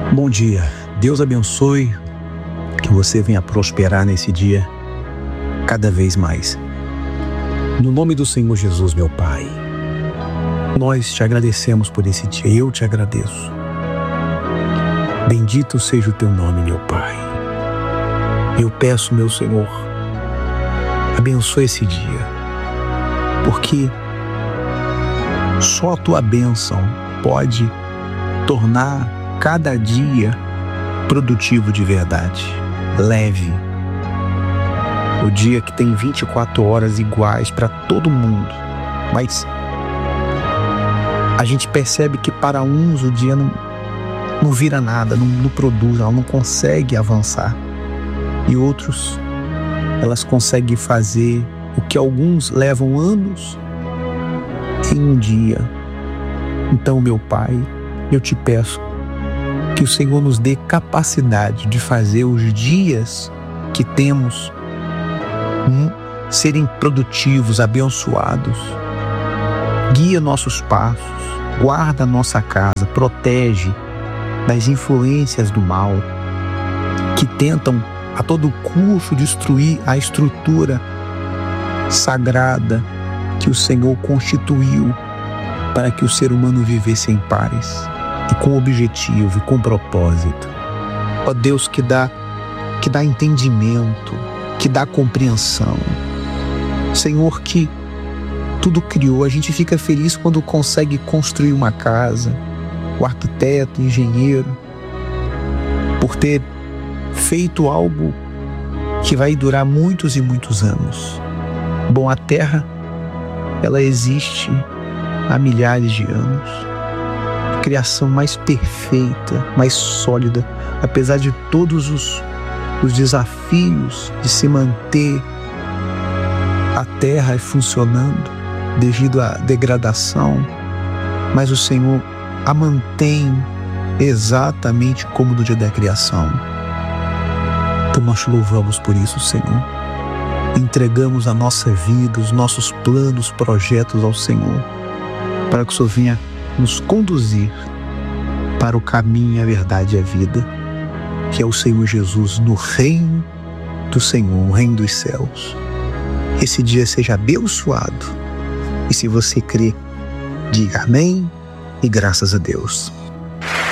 Bom dia, Deus abençoe, que você venha prosperar nesse dia cada vez mais. No nome do Senhor Jesus, meu Pai, nós te agradecemos por esse dia, eu te agradeço. Bendito seja o teu nome, meu Pai. Eu peço, meu Senhor, abençoe esse dia, porque só a tua bênção pode tornar cada dia produtivo de verdade, leve. O dia que tem 24 horas iguais para todo mundo, mas a gente percebe que para uns o dia não vira nada, não produz, ela não consegue avançar. E outros, elas conseguem fazer o que alguns levam anos em um dia. Então, meu Pai, eu te peço que o Senhor nos dê capacidade de fazer os dias que temos serem produtivos, abençoados. Guia nossos passos, guarda nossa casa, protege das influências do mal que tentam a todo custo destruir a estrutura sagrada que o Senhor constituiu para que o ser humano vivesse em paz e com objetivo e com propósito. Ó Deus, que dá entendimento, que dá compreensão. Senhor, que tudo criou, a gente fica feliz quando consegue construir uma casa, o arquiteto, o engenheiro, por ter feito algo que vai durar muitos e muitos anos. Bom, a Terra, ela existe há milhares de anos. A criação mais perfeita, mais sólida, apesar de todos os desafios de se manter a Terra funcionando devido à degradação, mas o Senhor a mantém exatamente como no dia da criação. Então nós te louvamos por isso, Senhor. Entregamos a nossa vida, os nossos planos, projetos ao Senhor, para que o Senhor venha nos conduzir para o caminho, a verdade e a vida, que é o Senhor Jesus, no reino do Senhor, o reino dos céus. Esse dia seja abençoado. E se você crê, diga amém e graças a Deus.